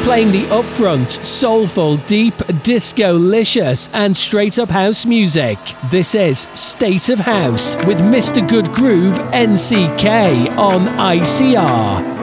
playing the upfront, soulful, deep, disco-licious and straight-up house music. This is State of House with Mr. Good Groove NCK on ICR.